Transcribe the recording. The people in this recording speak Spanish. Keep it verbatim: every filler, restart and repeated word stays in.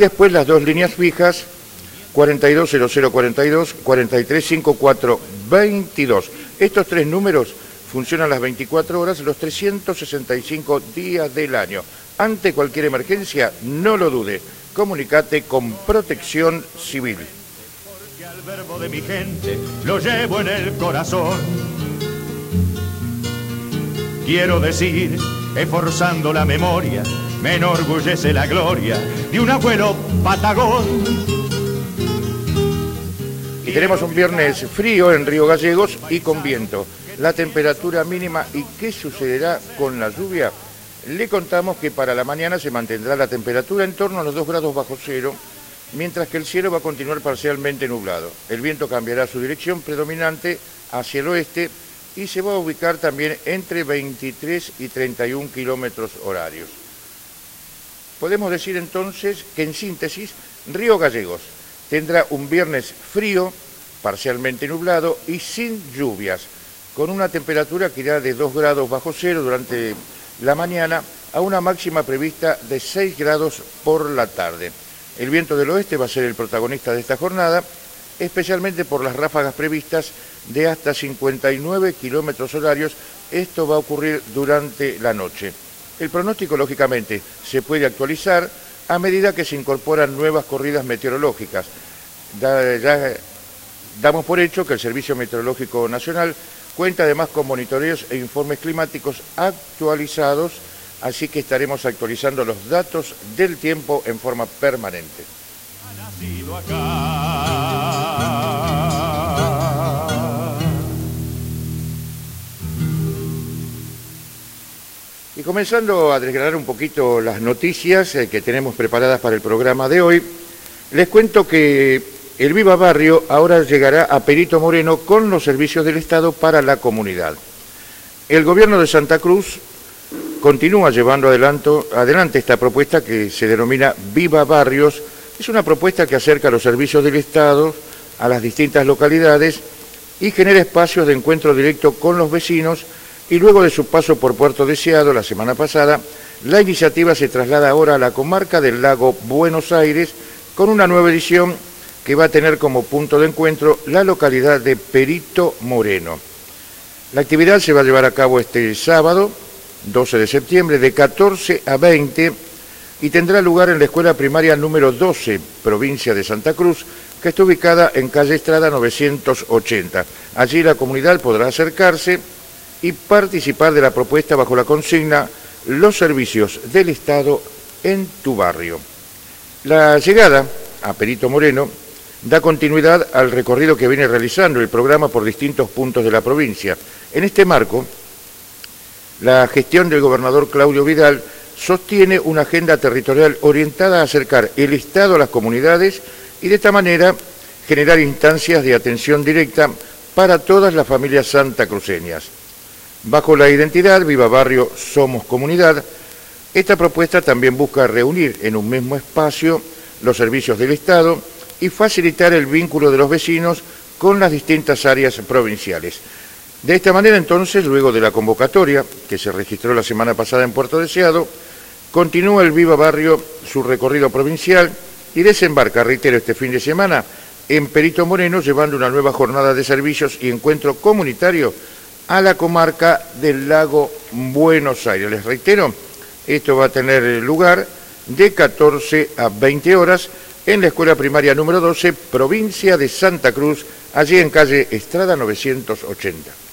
Después las dos líneas fijas, cuarenta y dos cero cero cuarenta y dos, cuarenta y tres cincuenta y cuatro veintidós. Estos tres números funcionan las veinticuatro horas, los trescientos sesenta y cinco días del año. Ante cualquier emergencia, no lo dude, comunicate con Protección Civil. Porque al verbo de mi gente lo llevo en el corazón. Quiero decir, esforzando la memoria, me enorgullece la gloria de un abuelo patagón. Y tenemos un viernes frío en Río Gallegos y con viento. La temperatura mínima y qué sucederá con la lluvia. Le contamos que para la mañana se mantendrá la temperatura en torno a los dos grados bajo cero, mientras que el cielo va a continuar parcialmente nublado. El viento cambiará su dirección predominante hacia el oeste y se va a ubicar también entre veintitrés y treinta y un kilómetros horarios. Podemos decir entonces que en síntesis, Río Gallegos tendrá un viernes frío, parcialmente nublado y sin lluvias, con una temperatura que irá de dos grados bajo cero durante la mañana a una máxima prevista de seis grados por la tarde. El viento del oeste va a ser el protagonista de esta jornada, especialmente por las ráfagas previstas de hasta cincuenta y nueve kilómetros horarios. Esto va a ocurrir durante la noche. El pronóstico, lógicamente, se puede actualizar a medida que se incorporan nuevas corridas meteorológicas. Da, ya damos por hecho que el Servicio Meteorológico Nacional cuenta además con monitoreos e informes climáticos actualizados, así que estaremos actualizando los datos del tiempo en forma permanente. Ha nacido acá. Y comenzando a desgranar un poquito las noticias eh, que tenemos preparadas para el programa de hoy, les cuento que el Viva Barrio ahora llegará a Perito Moreno con los servicios del Estado para la comunidad. El gobierno de Santa Cruz continúa llevando adelanto, adelante esta propuesta que se denomina Viva Barrios. Es una propuesta que acerca los servicios del Estado a las distintas localidades y genera espacios de encuentro directo con los vecinos. Y luego de su paso por Puerto Deseado la semana pasada, la iniciativa se traslada ahora a la comarca del Lago Buenos Aires con una nueva edición que va a tener como punto de encuentro la localidad de Perito Moreno. La actividad se va a llevar a cabo este sábado, doce de septiembre, de catorce a veinte, y tendrá lugar en la escuela primaria número doce, provincia de Santa Cruz, que está ubicada en calle Estrada novecientos ochenta. Allí la comunidad podrá acercarse y participar de la propuesta bajo la consigna Los servicios del Estado en tu barrio. La llegada a Perito Moreno da continuidad al recorrido que viene realizando el programa por distintos puntos de la provincia. En este marco, la gestión del gobernador Claudio Vidal sostiene una agenda territorial orientada a acercar el Estado a las comunidades y de esta manera generar instancias de atención directa para todas las familias santacruceñas. Bajo la identidad Viva Barrio Somos Comunidad, esta propuesta también busca reunir en un mismo espacio los servicios del Estado y facilitar el vínculo de los vecinos con las distintas áreas provinciales. De esta manera, entonces, luego de la convocatoria que se registró la semana pasada en Puerto Deseado, continúa el Viva Barrio su recorrido provincial y desembarca, reitero, este fin de semana en Perito Moreno, llevando una nueva jornada de servicios y encuentro comunitario a la comarca del Lago Buenos Aires. Les reitero, esto va a tener lugar de catorce a veinte horas en la escuela primaria número doce, provincia de Santa Cruz, allí en calle Estrada novecientos ochenta.